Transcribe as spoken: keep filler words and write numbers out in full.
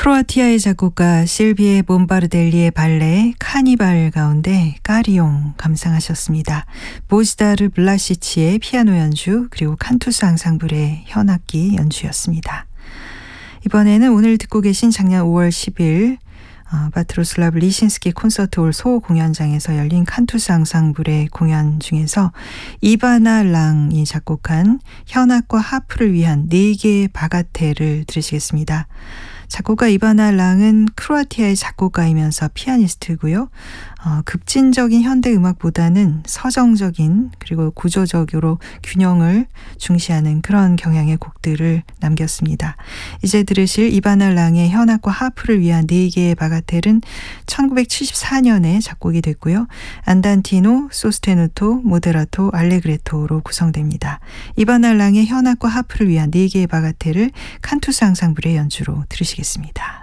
크로아티아의 작곡가 실비에 몬바르델리의 발레 카니발 가운데 까리옹 감상하셨습니다. 보지다르 블라시치의 피아노 연주 그리고 칸투스 앙상블의 현악기 연주였습니다. 이번에는 오늘 듣고 계신 작년 오월 십일 어, 바트로슬라브 리신스키 콘서트홀 소 공연장에서 열린 칸투스 앙상블의 공연 중에서 이바나 랑이 작곡한 현악과 하프를 위한 네 개의 바가테를 들으시겠습니다. 작곡가 이바나 랑은 크로아티아의 작곡가이면서 피아니스트고요. 어, 급진적인 현대 음악보다는 서정적인 그리고 구조적으로 균형을 중시하는 그런 경향의 곡들을 남겼습니다. 이제 들으실 이바나 랑의 현악과 하프를 위한 네 개의 바가텔은 천구백칠십사 년에 작곡이 됐고요. 안단티노, 소스테누토, 모데라토, 알레그레토로 구성됩니다. 이바나 랑의 현악과 하프를 위한 네 개의 바가텔을 칸투스 앙상블의 연주로 들으시겠습니다.